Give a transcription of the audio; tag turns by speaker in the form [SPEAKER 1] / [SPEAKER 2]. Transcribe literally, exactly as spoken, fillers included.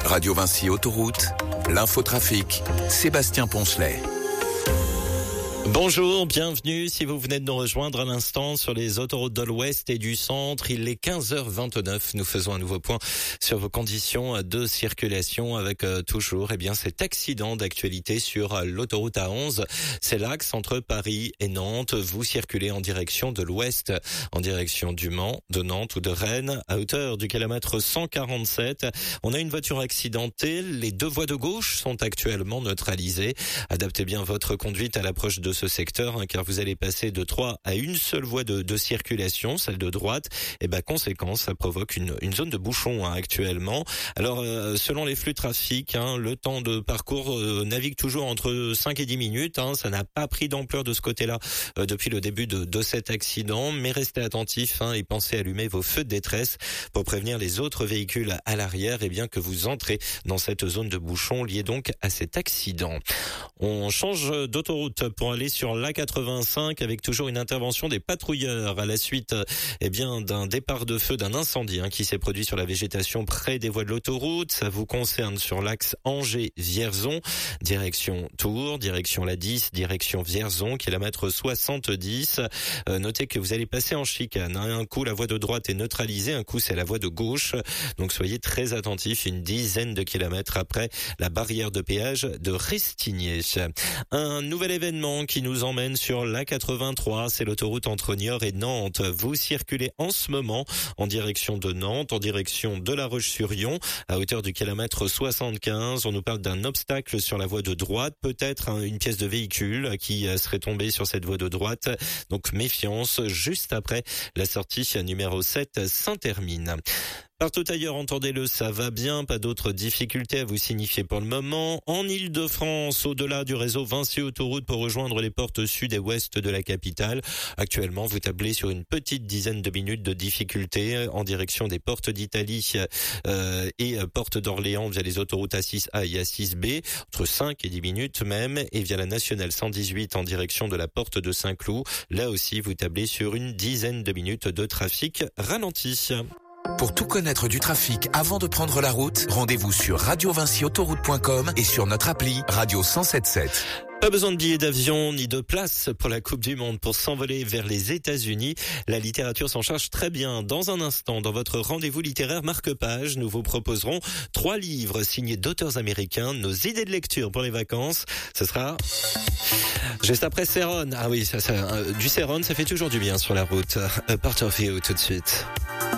[SPEAKER 1] Radio Vinci Autoroute, l'infotrafic, Sébastien Poncelet.
[SPEAKER 2] Bonjour, bienvenue si vous venez de nous rejoindre à l'instant sur les autoroutes de l'Ouest et du Centre. Il est quinze heures vingt-neuf. Nous faisons un nouveau point sur vos conditions de circulation avec euh, toujours eh bien cet accident d'actualité sur euh, l'autoroute A onze. C'est l'axe entre Paris et Nantes. Vous circulez en direction de l'Ouest, en direction du Mans, de Nantes ou de Rennes, à hauteur du kilomètre cent quarante-sept. On a une voiture accidentée. Les deux voies de gauche sont actuellement neutralisées. Adaptez bien votre conduite à l'approche de ce secteur, hein, car vous allez passer de trois à une seule voie de, de circulation, celle de droite. Et ben conséquence, ça provoque une, une zone de bouchon hein, actuellement. Alors euh, selon les flux de trafic, hein, le temps de parcours euh, navigue toujours entre cinq et dix minutes. Hein, ça n'a pas pris d'ampleur de ce côté-là euh, depuis le début de, de cet accident, mais restez attentifs hein, et pensez à allumer vos feux de détresse pour prévenir les autres véhicules à l'arrière et bien que vous entrez dans cette zone de bouchon liée donc à cet accident. On change d'autoroute pour aller sur l'A quatre-vingt-cinq avec toujours une intervention des patrouilleurs à la suite eh bien d'un départ de feu d'un incendie hein, qui s'est produit sur la végétation près des voies de l'autoroute. Ça vous concerne sur l'axe Angers-Vierzon, direction Tours, direction la dix, direction Vierzon, kilomètre soixante-dix. Euh, notez que vous allez passer en chicane. Hein. Un coup, la voie de droite est neutralisée, un coup, c'est la voie de gauche. Donc soyez très attentifs, une dizaine de kilomètres après la barrière de péage de Restigné. Un nouvel événement qui nous emmène sur l'A quatre-vingt-trois, c'est l'autoroute entre Niort et Nantes. Vous circulez en ce moment en direction de Nantes, en direction de La Roche-sur-Yon, à hauteur du kilomètre soixante-quinze. On nous parle d'un obstacle sur la voie de droite, peut-être hein, une pièce de véhicule qui serait tombée sur cette voie de droite. Donc méfiance, juste après la sortie numéro sept Saint-Hermine. Partout ailleurs, entendez-le, ça va bien, pas d'autres difficultés à vous signifier pour le moment. En Île-de-France, au-delà du réseau Vinci Autoroute pour rejoindre les portes sud et ouest de la capitale. Actuellement, vous tablez sur une petite dizaine de minutes de difficultés en direction des portes d'Italie euh, et portes d'Orléans via les autoroutes A six A et A six B, entre cinq et dix minutes même, et via la nationale cent dix-huit en direction de la porte de Saint-Cloud. Là aussi, vous tablez sur une dizaine de minutes de trafic ralenti.
[SPEAKER 1] Pour tout connaître du trafic avant de prendre la route, rendez-vous sur radio vinci autoroute point com et sur notre appli Radio cent soixante-dix-sept.
[SPEAKER 2] Pas besoin de billets d'avion ni de place pour la Coupe du Monde pour s'envoler vers les États-Unis. La littérature s'en charge très bien. Dans un instant, dans votre rendez-vous littéraire marque-page, nous vous proposerons trois livres signés d'auteurs américains, nos idées de lecture pour les vacances. Ce sera juste après Céron. Ah oui, ça, ça, euh, du Céron, ça fait toujours du bien sur la route. A Part of You tout de suite.